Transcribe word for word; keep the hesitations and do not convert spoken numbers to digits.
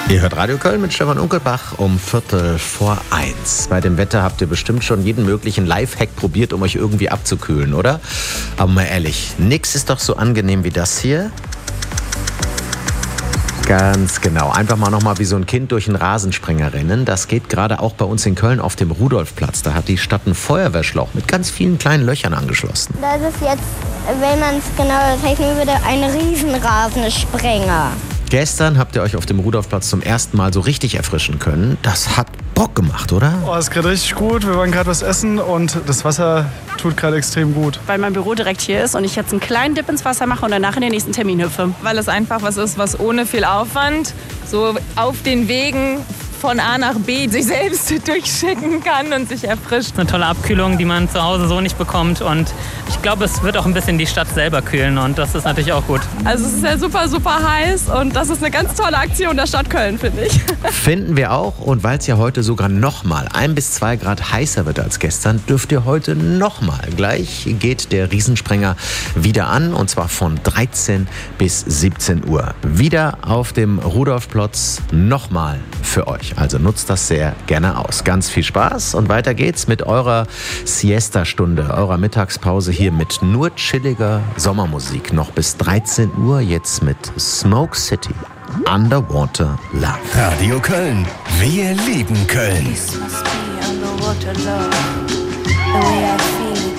Ihr hört Radio Köln mit Stefan Unkelbach um Viertel vor eins. Bei dem Wetter habt ihr bestimmt schon jeden möglichen Lifehack probiert, um euch irgendwie abzukühlen, oder? Aber mal ehrlich, nix ist doch so angenehm wie das hier. Ganz genau. Einfach mal nochmal wie so ein Kind durch einen Rasensprenger rennen. Das geht gerade auch bei uns in Köln auf dem Rudolfplatz. Da hat die Stadt einen Feuerwehrschlauch mit ganz vielen kleinen Löchern angeschlossen. Das ist jetzt, wenn man es genauer zeichnen würde, ein Riesenrasensprenger. Gestern habt ihr euch auf dem Rudolfplatz zum ersten Mal so richtig erfrischen können. Das hat Bock gemacht, oder? Oh, es ist gerade richtig gut. Wir wollen gerade was essen und das Wasser tut gerade extrem gut. Weil mein Büro direkt hier ist und ich jetzt einen kleinen Dip ins Wasser mache und danach in den nächsten Termin hüpfe. Weil es einfach was ist, was ohne viel Aufwand so auf den Wegen von A nach B sich selbst durchschicken kann und sich erfrischt. Eine tolle Abkühlung, die man zu Hause so nicht bekommt. Und ich glaube, es wird auch ein bisschen die Stadt selber kühlen und das ist natürlich auch gut. Also es ist ja super, super heiß und das ist eine ganz tolle Aktion der Stadt Köln, finde ich. Finden wir auch. Und weil es ja heute sogar nochmal ein bis zwei Grad heißer wird als gestern, dürft ihr heute nochmal. Gleich geht der Riesensprenger wieder an und zwar von dreizehn bis siebzehn Uhr. Wieder auf dem Rudolfplatz nochmal für euch. Also nutzt das sehr gerne aus. Ganz viel Spaß und weiter geht's mit eurer Siesta-Stunde, eurer Mittagspause hier mit nur chilliger Sommermusik. Noch bis dreizehn Uhr jetzt mit Smoke City, Underwater Love. Radio Köln, wir lieben Köln. This must be underwater love, the way I feel.